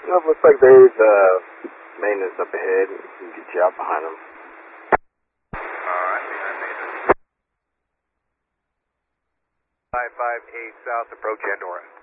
No, it looks like there's maintenance up ahead. You can get you out behind them. Alright, behind maintenance. 558 south, approach Andorra.